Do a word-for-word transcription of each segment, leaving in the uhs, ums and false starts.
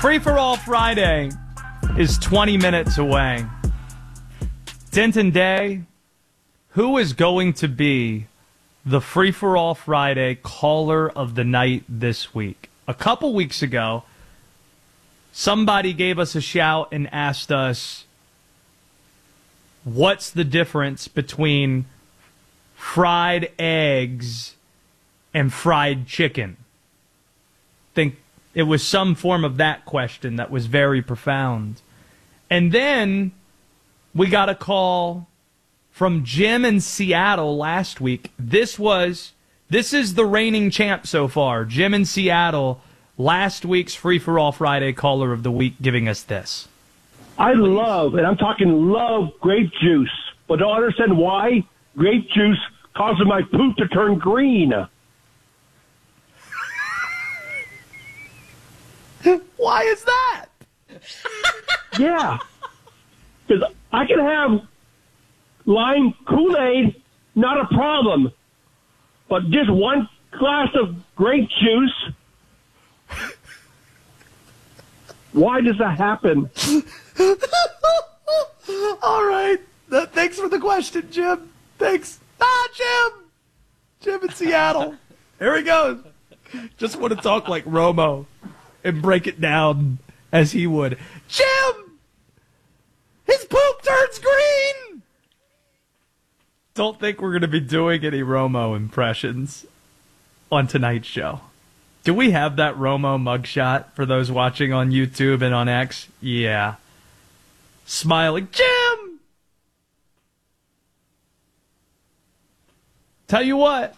Free for All Friday is twenty minutes away. Denton Day, who is going to be the Free for All Friday caller of the night this week? A couple weeks ago, somebody gave us a shout and asked us, what's the difference between fried eggs and fried chicken? I think it was some form of that question that was very profound. And then we got a call from Jim in Seattle last week. This was, this is the reigning champ so far. Jim in Seattle, last week's Free for All Friday caller of the week, giving us this. I love, and I'm talking love, grape juice, but don't understand why grape juice causes my poop to turn green. Why is that? Yeah. Because I can have lime Kool-Aid, not a problem. But just one glass of grape juice, why does that happen? All right. Uh, thanks for the question, Jim. Thanks. Ah, Jim. Jim in Seattle. Here he goes. Just want to talk like Romo and break it down as he would. Jim! His poop turns green! Don't think we're going to be doing any Romo impressions on tonight's show. Do we have that Romo mugshot for those watching on YouTube and on X? Yeah. Smiling. Jim! Tell you what.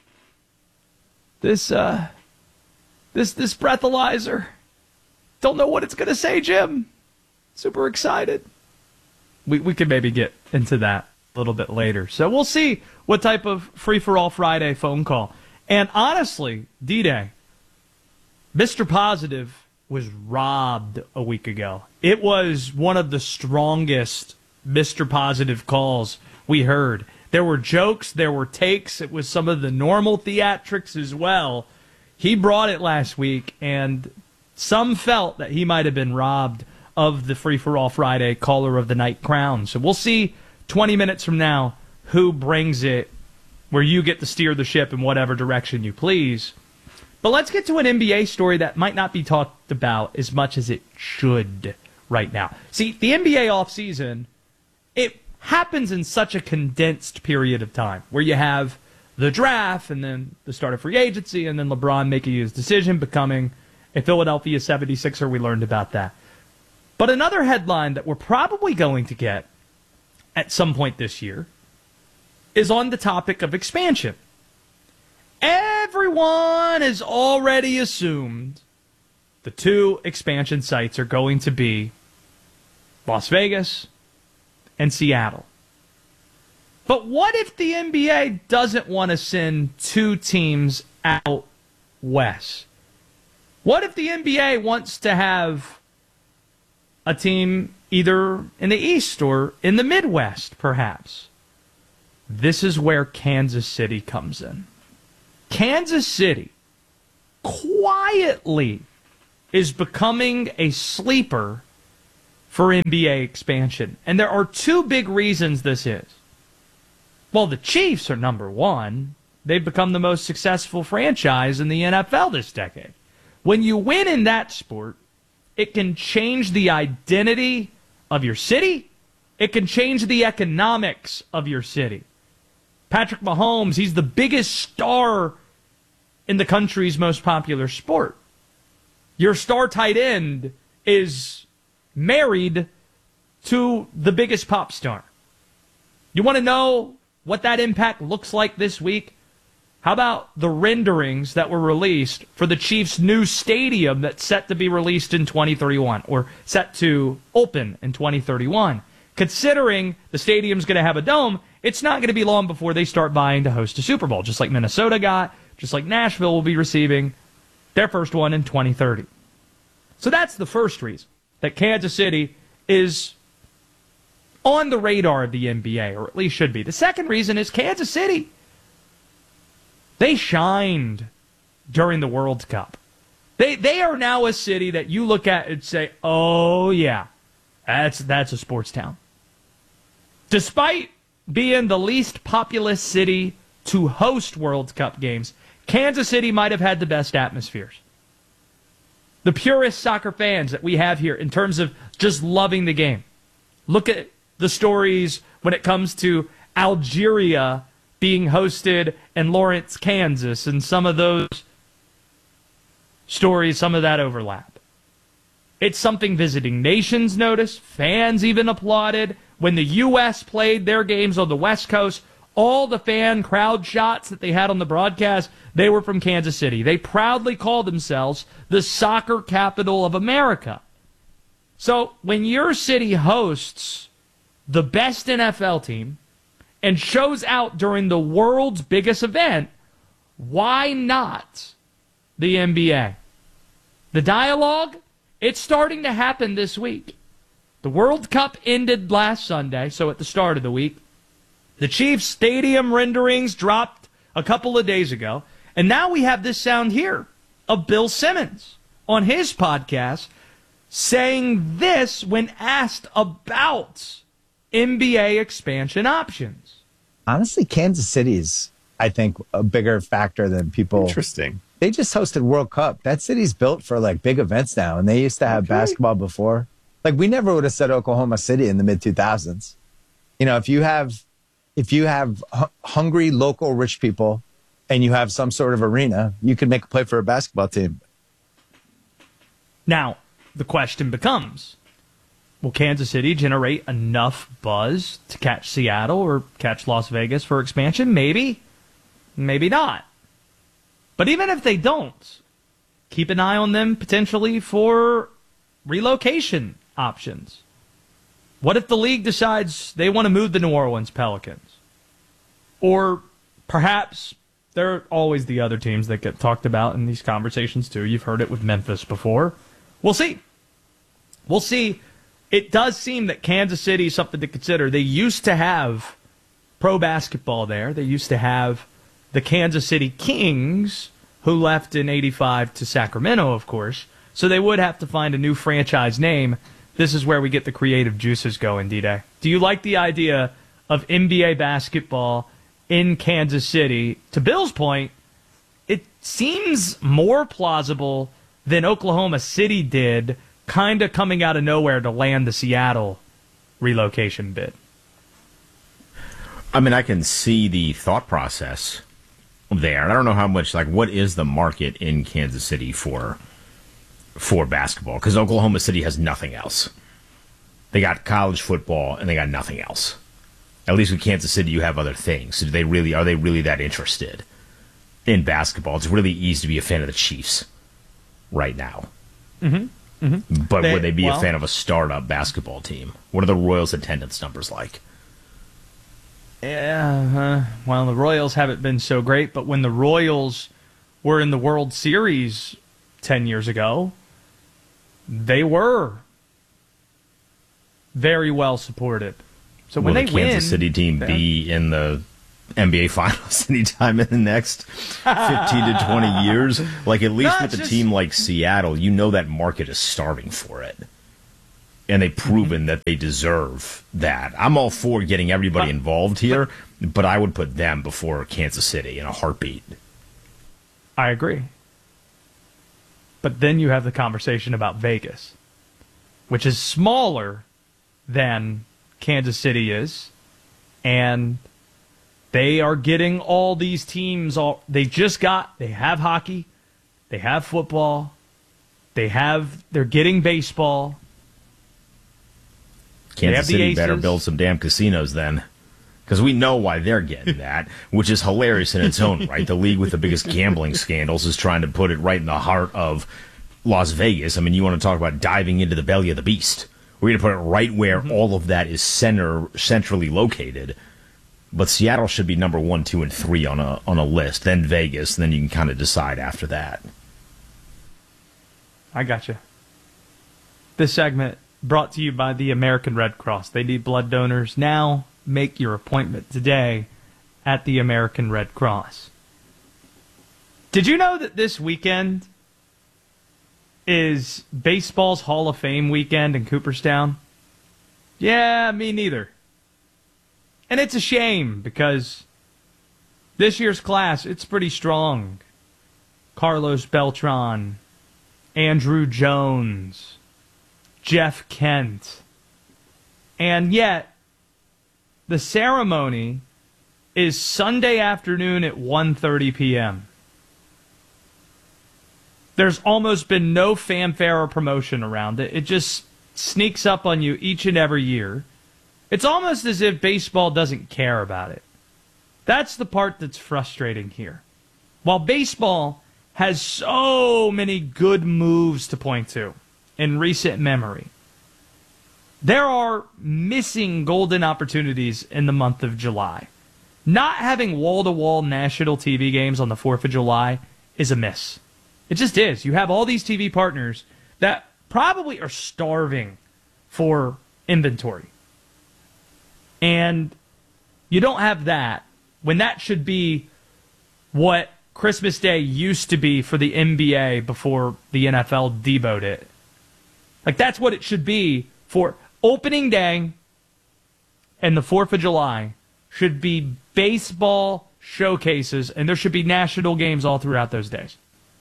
This, uh... This this breathalyzer. Don't know what it's going to say, Jim. Super excited. We we could maybe get into that a little bit later. So we'll see what type of Free for All Friday phone call. And honestly, D-Day, Mister Positive was robbed a week ago. It was one of the strongest Mister Positive calls we heard. There were jokes, there were takes. It was some of the normal theatrics as well. He brought it last week, and some felt that he might have been robbed of the Free for All Friday Caller of the Night crown. So we'll see twenty minutes from now who brings it, where you get to steer the ship in whatever direction you please. But let's get to an N B A story that might not be talked about as much as it should right now. See, the N B A offseason, it happens in such a condensed period of time where you have the draft, and then the start of free agency, and then LeBron making his decision, becoming a Philadelphia seventy-sixer. We learned about that. But another headline that we're probably going to get at some point this year is on the topic of expansion. Everyone has already assumed the two expansion sites are going to be Las Vegas and Seattle. But what if the N B A doesn't want to send two teams out west? What if the N B A wants to have a team either in the East or in the Midwest, perhaps? This is where Kansas City comes in. Kansas City quietly is becoming a sleeper for N B A expansion. And there are two big reasons this is. Well, the Chiefs are number one. They've become the most successful franchise in the N F L this decade. When you win in that sport, it can change the identity of your city. It can change the economics of your city. Patrick Mahomes, he's the biggest star in the country's most popular sport. Your star tight end is married to the biggest pop star. You want to know what that impact looks like this week? How about the renderings that were released for the Chiefs' new stadium that's set to be released in twenty thirty-one, or set to open in twenty thirty-one? Considering the stadium's going to have a dome, it's not going to be long before they start buying to host a Super Bowl, just like Minnesota got, just like Nashville will be receiving their first one in twenty thirty. So that's the first reason that Kansas City is on the radar of the N B A, or at least should be. The second reason is Kansas City. They shined during the World Cup. They they are now a city that you look at and say, oh, yeah, that's that's a sports town. Despite being the least populous city to host World Cup games, Kansas City might have had the best atmospheres. The purest soccer fans that we have here in terms of just loving the game. Look at the stories when it comes to Algeria being hosted in Lawrence, Kansas, and some of those stories, some of that overlap. It's something visiting nations noticed. Fans even applauded. When the U S played their games on the West Coast, all the fan crowd shots that they had on the broadcast, they were from Kansas City. They proudly call themselves the soccer capital of America. So when your city hosts the best N F L team and shows out during the world's biggest event, why not the N B A? The dialogue, it's starting to happen this week. The World Cup ended last Sunday, so at the start of the week. The Chiefs stadium renderings dropped a couple of days ago, and now we have this sound here of Bill Simmons on his podcast saying this when asked about N B A expansion options. Honestly, Kansas City is, I think, a bigger factor than people. Interesting. They just hosted World Cup. That city's built for like big events now, and they used to have okay. basketball before. Like we never would have said Oklahoma City in the mid two thousands. You know, if you have if you have hu- hungry local rich people and you have some sort of arena, you can make a play for a basketball team. Now, the question becomes, will Kansas City generate enough buzz to catch Seattle or catch Las Vegas for expansion? Maybe. Maybe not. But even if they don't, keep an eye on them potentially for relocation options. What if the league decides they want to move the New Orleans Pelicans? Or perhaps there are always the other teams that get talked about in these conversations too. You've heard it with Memphis before. We'll see. We'll see. It does seem that Kansas City is something to consider. They used to have pro basketball there. They used to have the Kansas City Kings, who left in eighty-five to Sacramento, of course. So they would have to find a new franchise name. This is where we get the creative juices going, D-Day. Do you like the idea of N B A basketball in Kansas City? To Bill's point, it seems more plausible than Oklahoma City did, kind of coming out of nowhere to land the Seattle relocation bid. I mean, I can see the thought process there. I don't know how much, like, what is the market in Kansas City for for basketball? Because Oklahoma City has nothing else. They got college football and they got nothing else. At least with Kansas City, you have other things. So do they really are they really that interested in basketball? It's really easy to be a fan of the Chiefs right now. Mm-hmm. Mm-hmm. But they, would they be well, a fan of a startup basketball team? What are the Royals' attendance numbers like? Yeah, uh, well, the Royals haven't been so great, but when the Royals were in the World Series ten years ago, they were very well supported. So when Will they the Kansas win, City team be in the N B A Finals anytime in the next fifteen to twenty years? Like, at least no, with a just, team like Seattle, you know that market is starving for it. And they've proven mm-hmm. that they deserve that. I'm all for getting everybody but, involved here, but, but I would put them before Kansas City in a heartbeat. I agree. But then you have the conversation about Vegas, which is smaller than Kansas City is, and they are getting all these teams. All they just got. They have hockey, they have football, they have. They're getting baseball. Kansas City better build some damn casinos then, because we know why they're getting that, which is hilarious in its own right. The league with the biggest gambling scandals is trying to put it right in the heart of Las Vegas. I mean, you want to talk about diving into the belly of the beast. We're going to put it right where mm-hmm. all of that is center centrally located. But Seattle should be number one, two, and three on a on a list. Then Vegas, and then you can kind of decide after that. I gotcha. This segment brought to you by the American Red Cross. They need blood donors now. Make your appointment today at the American Red Cross. Did you know that this weekend is baseball's Hall of Fame weekend in Cooperstown. Yeah, me neither. And it's a shame because this year's class, it's pretty strong. Carlos Beltran, Andrew Jones, Jeff Kent. And yet, the ceremony is Sunday afternoon at one thirty p.m. There's almost been no fanfare or promotion around it. It just sneaks up on you each and every year. It's almost as if baseball doesn't care about it. That's the part that's frustrating here. While baseball has so many good moves to point to in recent memory, there are missing golden opportunities in the month of July. Not having wall-to-wall national T V games on the fourth of July is a miss. It just is. You have all these T V partners that probably are starving for inventory. And you don't have that when that should be what Christmas Day used to be for the N B A before the N F L deboed it. Like, that's what it should be for opening day, and the fourth of July should be baseball showcases, and there should be national games all throughout those days.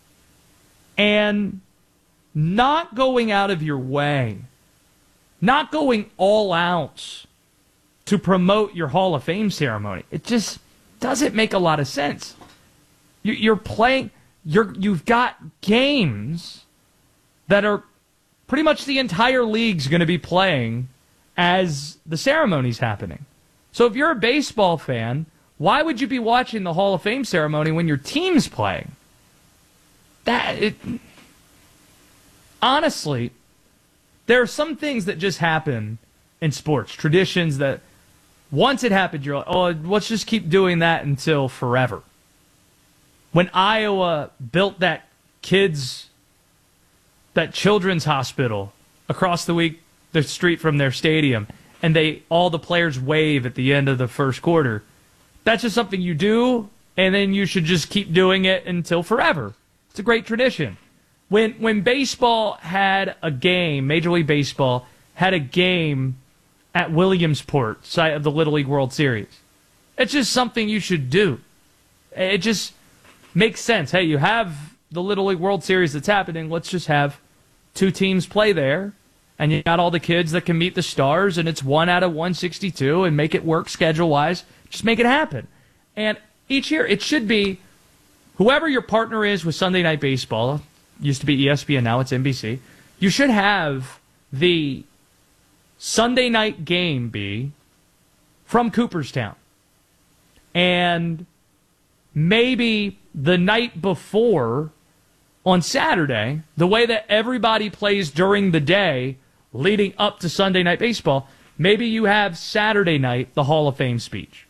And not going out of your way, not going all out to promote your Hall of Fame ceremony, it just doesn't make a lot of sense. You're playing, you're, you've got games that are pretty much the entire league's going to be playing as the ceremony's happening. So if you're a baseball fan, why would you be watching the Hall of Fame ceremony when your team's playing? That it, honestly, there are some things that just happen in sports, traditions that once it happened, you're like, oh, let's just keep doing that until forever. When Iowa built that kids, that children's hospital across the week, the street from their stadium, and they all the players wave at the end of the first quarter, that's just something you do, and then you should just keep doing it until forever. It's a great tradition. When when baseball had a game, Major League Baseball had a game at Williamsport, site of the Little League World Series, it's just something you should do. It just makes sense. Hey, you have the Little League World Series that's happening. Let's just have two teams play there, and you got all the kids that can meet the stars, and it's one out of one sixty-two, and make it work schedule-wise. Just make it happen. And each year, it should be whoever your partner is with Sunday Night Baseball, used to be E S P N, now it's N B C, you should have the Sunday night game be from Cooperstown. And maybe the night before, on Saturday, the way that everybody plays during the day leading up to Sunday Night Baseball, maybe you have Saturday night, the Hall of Fame speech.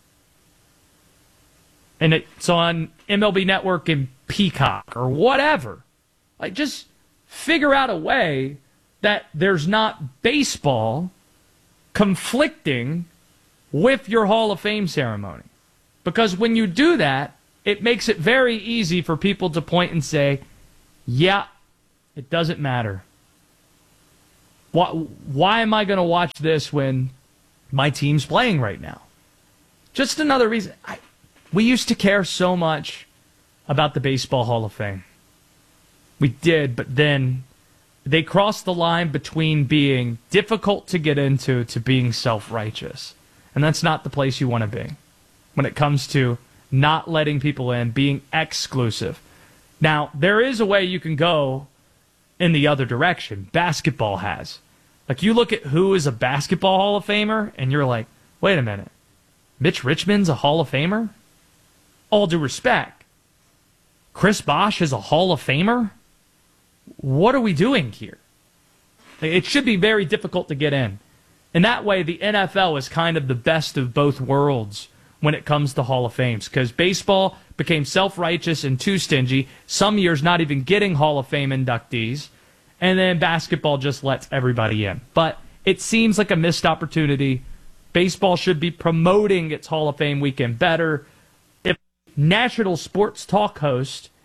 And it's on M L B Network and Peacock or whatever. Like, just figure out a way that there's not baseball conflicting with your Hall of Fame ceremony. Because when you do that, it makes it very easy for people to point and say, yeah, it doesn't matter. Why, why am I going to watch this when my team's playing right now? Just another reason. I, we used to care so much about the Baseball Hall of Fame. We did, but then they crossed the line between being difficult to get into to being self-righteous. And that's not the place you want to be when it comes to not letting people in, being exclusive. Now, there is a way you can go in the other direction. Basketball has. Like, you look at who is a basketball Hall of Famer, and you're like, wait a minute. Mitch Richmond's a Hall of Famer? All due respect. Chris Bosh is a Hall of Famer? What are we doing here? It should be very difficult to get in. And that way, the N F L is kind of the best of both worlds when it comes to Hall of Fames, because baseball became self-righteous and too stingy, some years not even getting Hall of Fame inductees, and then basketball just lets everybody in. But it seems like a missed opportunity. Baseball should be promoting its Hall of Fame weekend better. If national sports talk host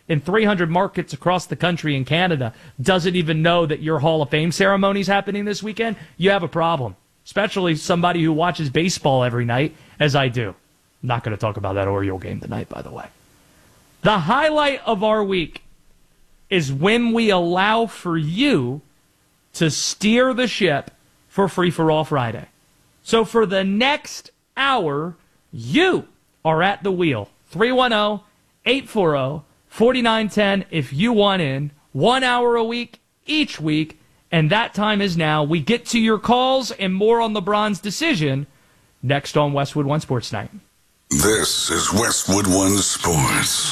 in three hundred markets across the country in Canada doesn't even know that your Hall of Fame ceremony is happening this weekend, you have a problem. Especially somebody who watches baseball every night, as I do. I'm not going to talk about that Oriole game tonight, by the way. The highlight of our week is when we allow for you to steer the ship for Free for All Friday. So for the next hour, you are at the wheel. three one zero, eight four zero, four nine one zero if you want in. One hour a week, each week, and that time is now. We get to your calls and more on LeBron's decision next on Westwood One Sports Night. This is Westwood One Sports.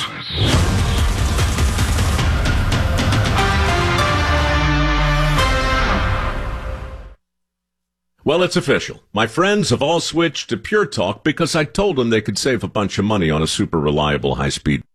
Well, it's official. My friends have all switched to Pure Talk because I told them they could save a bunch of money on a super reliable high-speed